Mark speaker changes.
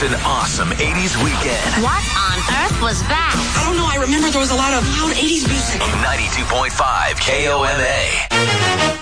Speaker 1: an awesome 80s weekend.
Speaker 2: What on earth was that?
Speaker 3: I don't know. I remember there was a lot of loud 80s music.
Speaker 1: 92.5 KOMA.